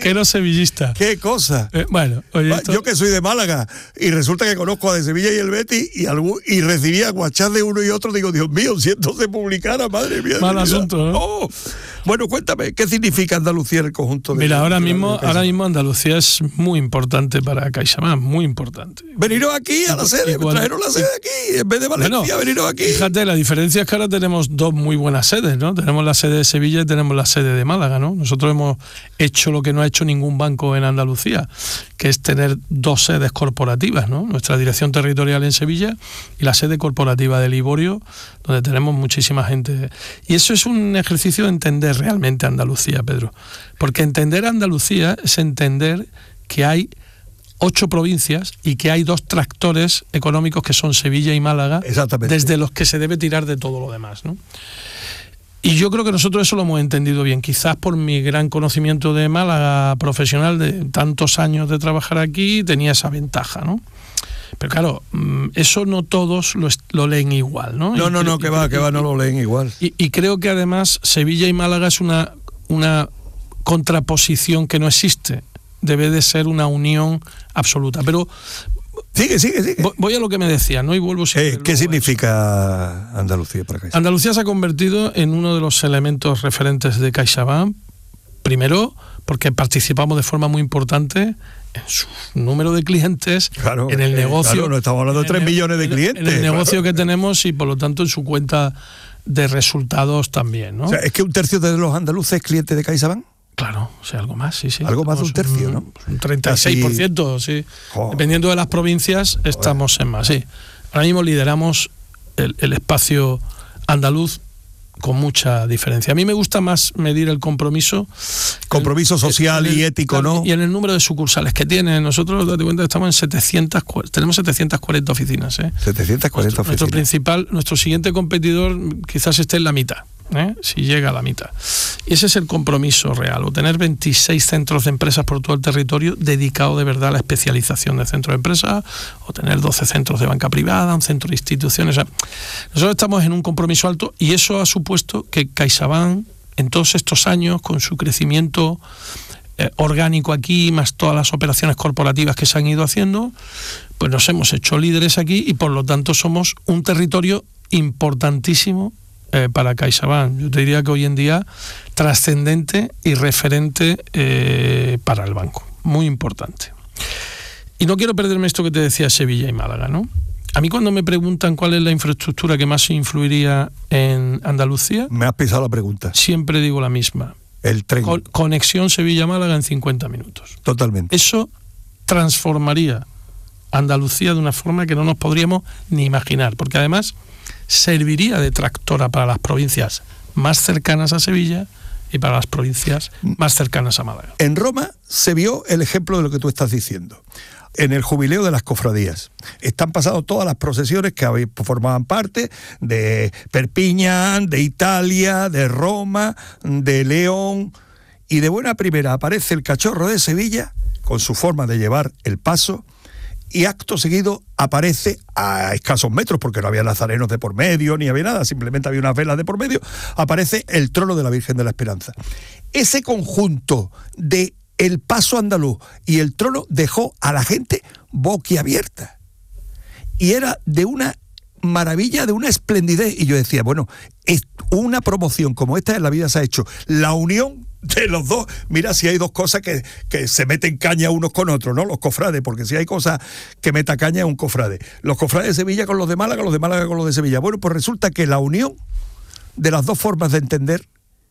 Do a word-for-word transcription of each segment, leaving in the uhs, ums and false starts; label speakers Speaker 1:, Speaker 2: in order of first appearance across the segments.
Speaker 1: Barquero sevillista.
Speaker 2: ¡Qué cosa!
Speaker 1: Eh, bueno, oye, esto...
Speaker 2: Yo que soy de Málaga y resulta que conozco a de Sevilla y el Betis y, algún, y recibía guachás de uno y otro, digo, Dios mío, si esto se publicara, madre mía.
Speaker 1: Mal asunto, ¿no?
Speaker 2: Oh. Bueno, cuéntame, ¿qué significa Andalucía en el conjunto de...
Speaker 1: Mira, ahora mismo, ahora mismo Andalucía es muy importante para CaixaBank, muy importante.
Speaker 2: Veniros aquí a la sede, me trajeron la sede aquí, en vez de Valencia, bueno, veniros aquí.
Speaker 1: Fíjate, la diferencia es que ahora tenemos dos muy buenas sedes, ¿no? Tenemos la sede de Sevilla y tenemos la sede de Málaga, ¿no? Nosotros hemos hecho lo que no ha hecho ningún banco en Andalucía, que es tener dos sedes corporativas, ¿no? Nuestra dirección territorial en Sevilla y la sede corporativa de Liborio, donde tenemos muchísima gente. Y eso es un ejercicio de entender realmente Andalucía, Pedro. Porque entender Andalucía es entender que hay ocho provincias y que hay dos tractores económicos que son Sevilla y Málaga, desde los que se debe tirar de todo lo demás, ¿no? Y yo creo que nosotros eso lo hemos entendido bien, quizás por mi gran conocimiento de Málaga profesional, de tantos años de trabajar aquí, tenía esa ventaja, ¿no? Pero claro, eso no todos lo, lo leen igual, ¿no?
Speaker 2: No, y, no, no, que va, que va, no lo leen igual.
Speaker 1: Y, y creo que además Sevilla y Málaga es una, una contraposición que no existe. Debe de ser una unión absoluta. Pero
Speaker 2: sigue, sigue, sigue.
Speaker 1: Voy a lo que me decía, ¿no? Y vuelvo siempre.
Speaker 2: Eh, ¿Qué significa eso. Andalucía para CaixaBank?
Speaker 1: Andalucía se ha convertido en uno de los elementos referentes de CaixaBank. Primero, porque participamos de forma muy importante en su número de clientes,
Speaker 2: claro,
Speaker 1: en el
Speaker 2: eh,
Speaker 1: negocio.
Speaker 2: Claro, no estamos hablando de tres millones de clientes.
Speaker 1: En el
Speaker 2: claro.
Speaker 1: negocio que tenemos y por lo tanto en su cuenta de resultados también, ¿no?
Speaker 2: O sea, es que un tercio de los andaluces es cliente de CaixaBank.
Speaker 1: Claro, o sea, algo más, sí, sí.
Speaker 2: Algo más de un tercio,
Speaker 1: un,
Speaker 2: ¿no?
Speaker 1: Un treinta y seis por ciento, Casi... sí. Joder. Dependiendo de las provincias, estamos Joder. en más, sí. Ahora mismo lideramos el, el espacio andaluz con mucha diferencia. A mí me gusta más medir el compromiso.
Speaker 2: Compromiso
Speaker 1: el,
Speaker 2: social
Speaker 1: el,
Speaker 2: y ético, ¿no?
Speaker 1: Y en el número de sucursales que tiene. Nosotros, date cuenta, estamos en setecientas, tenemos setecientas cuarenta oficinas, ¿eh?
Speaker 2: setecientas cuarenta
Speaker 1: nuestro,
Speaker 2: oficinas.
Speaker 1: Nuestro principal, nuestro siguiente competidor quizás esté en la mitad, ¿eh? Si llega a la mitad. Y ese es el compromiso real, o tener veintiséis centros de empresas por todo el territorio dedicado de verdad a la especialización de centros de empresas, o tener doce centros de banca privada, un centro de instituciones. O sea, nosotros estamos en un compromiso alto y eso ha supuesto que CaixaBank en todos estos años, con su crecimiento eh, orgánico aquí, más todas las operaciones corporativas que se han ido haciendo, pues nos hemos hecho líderes aquí y por lo tanto somos un territorio importantísimo eh, para CaixaBank. Yo te diría que hoy en día trascendente y referente eh, para el banco, muy importante. Y no quiero perderme esto que te decía Sevilla y Málaga, ¿no? A mí cuando me preguntan cuál es la infraestructura que más influiría en Andalucía...
Speaker 2: Me has pisado la pregunta.
Speaker 1: Siempre digo la misma.
Speaker 2: El tren.
Speaker 1: Con, conexión Sevilla-Málaga en cincuenta minutos.
Speaker 2: Totalmente.
Speaker 1: Eso transformaría Andalucía de una forma que no nos podríamos ni imaginar, porque además serviría de tractora para las provincias más cercanas a Sevilla y para las provincias más cercanas a Málaga.
Speaker 2: En Roma se vio el ejemplo de lo que tú estás diciendo. En el jubileo de las cofradías están pasando todas las procesiones que formaban parte de Perpiñán, de Italia, de Roma, de León, y de buena primera aparece el cachorro de Sevilla con su forma de llevar el paso, y acto seguido aparece a escasos metros, porque no había nazarenos de por medio, ni había nada, simplemente había unas velas de por medio, aparece el trono de la Virgen de la Esperanza. Ese conjunto de el paso andaluz y el trono dejó a la gente boquiabierta. Y era de una maravilla, de una esplendidez. Y yo decía, bueno, es una promoción como esta en la vida se ha hecho. La unión de los dos. Mira, si hay dos cosas que, que se meten caña unos con otros, ¿no? Los cofrades, porque si hay cosas que meta caña es un cofrade. Los cofrades de Sevilla con los de Málaga, los de Málaga con los de Sevilla. Bueno, pues resulta que la unión de las dos formas de entender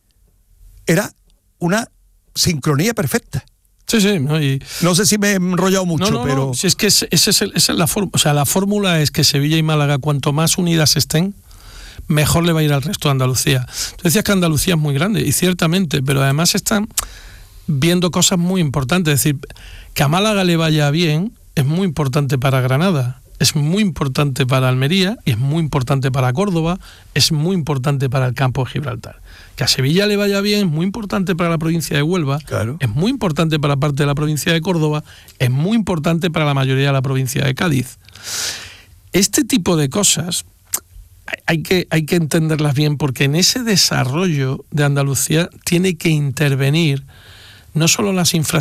Speaker 2: era una sincronía perfecta.
Speaker 1: Sí, sí. No, y...
Speaker 2: no sé si me he enrollado mucho,
Speaker 1: no, no,
Speaker 2: pero...
Speaker 1: No. Si es que ese es el, esa es la fórmula. O sea, la fórmula es que Sevilla y Málaga, cuanto más unidas estén, mejor le va a ir al resto de Andalucía. Tú decías que Andalucía es muy grande, y ciertamente, pero además están viendo cosas muy importantes. Es decir, que a Málaga le vaya bien es muy importante para Granada, es muy importante para Almería y es muy importante para Córdoba, es muy importante para el campo de Gibraltar. Que a Sevilla le vaya bien es muy importante para la provincia de Huelva,
Speaker 2: claro.
Speaker 1: Es muy importante para parte de la provincia de Córdoba, es muy importante para la mayoría de la provincia de Cádiz. Este tipo de cosas hay que, hay que entenderlas bien, porque en ese desarrollo de Andalucía tiene que intervenir no solo las infraestructuras,